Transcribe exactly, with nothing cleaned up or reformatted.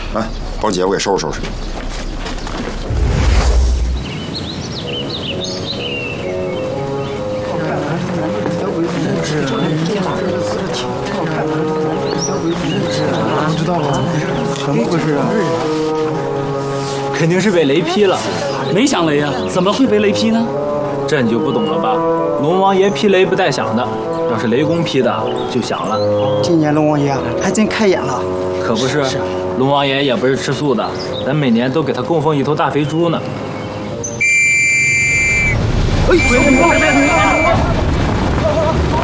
来，宝姐，我给收拾收拾。 不知道了，怎么回事啊？ 肯定是被雷劈了。 没响雷啊，怎么会被雷劈呢？ 这你就不懂了吧？龙王爷劈雷不带响的，要是雷公劈的就响了。 今年龙王爷还真开眼了。 可不是，龙王爷也不是吃素的，咱每年都给他供奉一头大肥猪呢。哎，鬼公公！